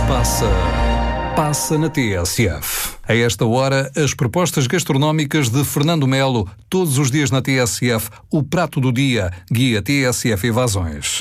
Passa na TSF. A esta hora, as propostas gastronómicas de Fernando Melo. Todos os dias na TSF, o prato do dia. Guia TSF Evasões.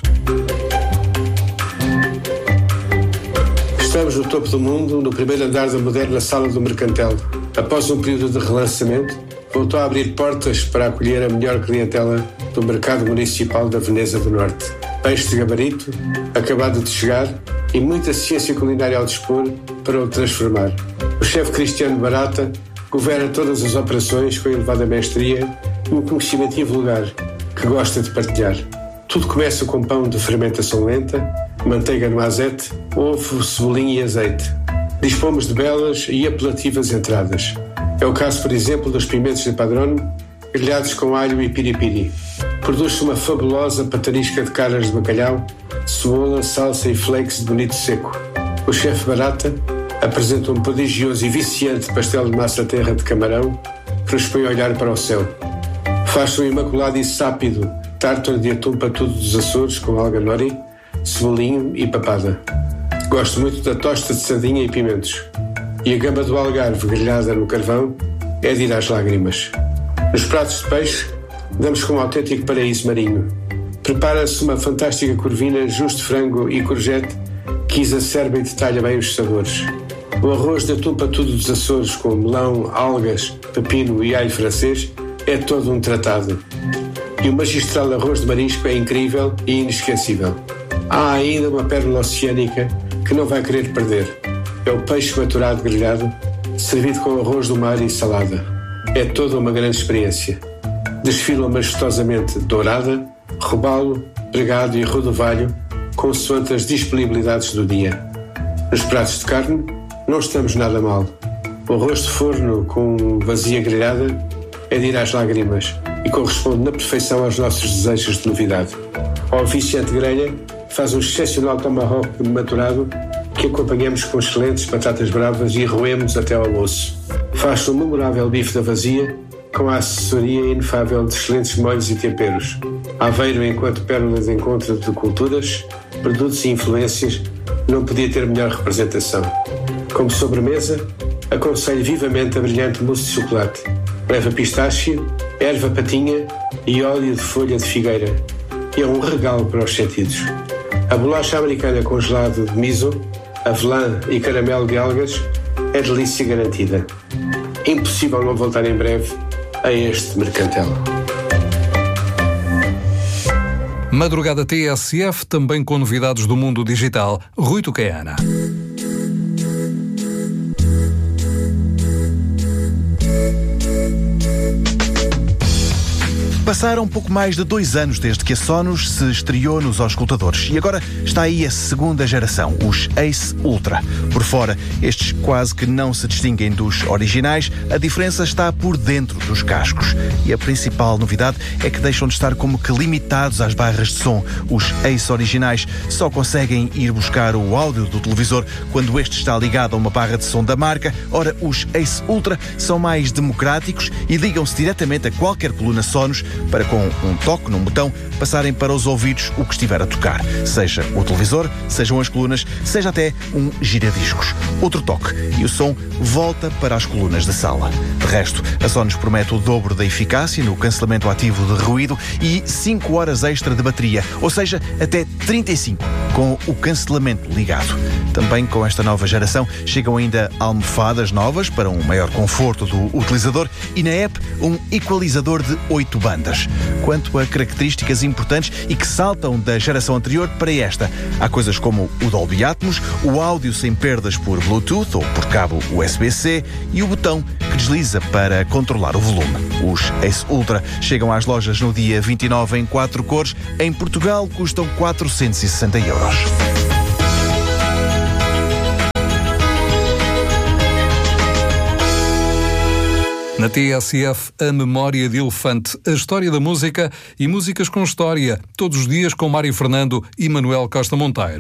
Estamos no topo do mundo, no primeiro andar da moderna Sala do Mercantel. Após um período de relançamento, voltou a abrir portas para acolher a melhor clientela do mercado municipal da Veneza do Norte. Peixe de gabarito, acabado de chegar, e muita ciência culinária ao dispor para o transformar. O chefe Cristiano Barata governa todas as operações com elevada mestria e um conhecimento invulgar que gosta de partilhar. Tudo começa com pão de fermentação lenta, manteiga no azete, ovo, cebolinha e azeite. Dispomos de belas e apelativas entradas. É o caso, por exemplo, dos pimentos de padrão, grelhados com alho e piripiri. Produz-se uma fabulosa patanisca de caras de bacalhau, cebola, salsa e flakes de bonito seco. O chefe Barata apresenta um prodigioso e viciante pastel de massa terra de camarão que nos põe a olhar para o céu. Faz um imaculado e sápido tártaro de atum patudo dos Açores com alga nori, cebolinho e papada. Gosto muito da tosta de sardinha e pimentos. E a gamba do Algarve grelhada no carvão é de ir às lágrimas. Nos pratos de peixe, damos com um autêntico paraíso marinho. Prepara-se uma fantástica corvina, justo de frango e courgette que exacerba e detalha bem os sabores. O arroz de atum patudo dos Açores com melão, algas, pepino e alho francês é todo um tratado. E o magistral arroz de marisco é incrível e inesquecível. Há ainda uma pérola oceânica que não vai querer perder. É o peixe maturado grelhado, servido com arroz do mar e salada. É toda uma grande experiência. Desfila majestosamente dourada, robalo, pregado e rodovalho, consoante as disponibilidades do dia. Nos pratos de carne, não estamos nada mal. O arroz de forno com vazia grelhada é de ir às lágrimas e corresponde na perfeição aos nossos desejos de novidade. O Vicente Grelha faz um excepcional tomahawk maturado que acompanhamos com excelentes batatas bravas e roemos até ao almoço. Faz um memorável bife da vazia com a assessoria inefável de excelentes molhos e temperos. Aveiro, enquanto pérola de encontro de culturas, produtos e influências, não podia ter melhor representação. Como sobremesa, aconselho vivamente a brilhante mousse de chocolate. Leva pistache, erva patinha e óleo de folha de figueira. E é um regalo para os sentidos. A bolacha americana com gelado de miso, avelã e caramelo de algas é delícia garantida. Impossível não voltar em breve a este mercantel. Madrugada TSF, também com novidades do mundo digital. Rui Tucaiana. Passaram pouco mais de 2 anos desde que a Sonos se estreou nos auscultadores e agora está aí a segunda geração, os Ace Ultra. Por fora, estes quase que não se distinguem dos originais, a diferença está por dentro dos cascos. E a principal novidade é que deixam de estar como que limitados às barras de som. Os Ace originais só conseguem ir buscar o áudio do televisor quando este está ligado a uma barra de som da marca. Ora, os Ace Ultra são mais democráticos e ligam-se diretamente a qualquer coluna Sonos para, com um toque num botão, passarem para os ouvidos o que estiver a tocar. Seja o televisor, sejam as colunas, seja até um giradiscos. Outro toque e o som volta para as colunas da sala. De resto, a Sonos promete o dobro da eficácia no cancelamento ativo de ruído e 5 horas extra de bateria, ou seja, até 35 com o cancelamento ligado. Também com esta nova geração chegam ainda almofadas novas para um maior conforto do utilizador e na app um equalizador de 8 bandas. Quanto a características importantes e que saltam da geração anterior para esta, há coisas como o Dolby Atmos, o áudio sem perdas por Bluetooth ou por cabo USB-C e o botão que desliza para controlar o volume. Os Ace Ultra chegam às lojas no dia 29 em 4 cores. Em Portugal custam 460 euros. Na TSF, a memória de elefante, a história da música e músicas com história, todos os dias com Mário Fernando e Manuel Costa Monteiro.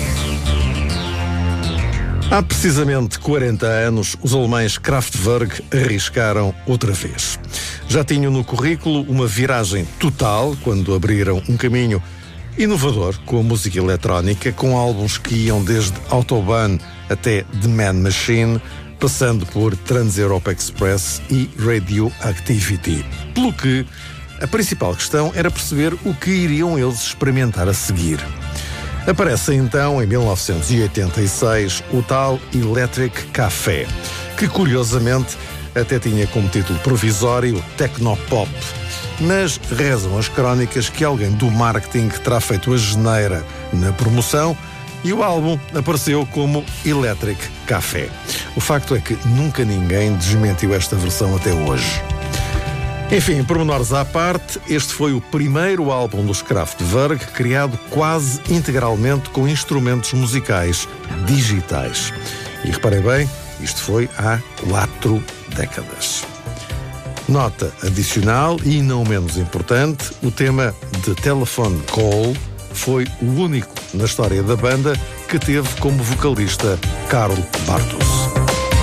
Há precisamente 40 anos, os alemães Kraftwerk arriscaram outra vez. Já tinham no currículo uma viragem total quando abriram um caminho Inovador com a música eletrónica, com álbuns que iam desde Autobahn até The Man Machine, passando por Trans-Europe Express e Radioactivity. Pelo que a principal questão era perceber o que iriam eles experimentar a seguir. Aparece então, em 1986, o tal Electric Café, que curiosamente até tinha como título provisório Tecnopop. Mas rezam as crónicas que alguém do marketing terá feito a geneira na promoção e o álbum apareceu como Electric Café. O facto é que nunca ninguém desmentiu esta versão até hoje. Enfim, pormenores à parte, este foi o primeiro álbum dos Kraftwerk criado quase integralmente com instrumentos musicais digitais. E reparem bem, isto foi há 4 décadas. Nota adicional e não menos importante, o tema The Telephone Call foi o único na história da banda que teve como vocalista Karl Bartos.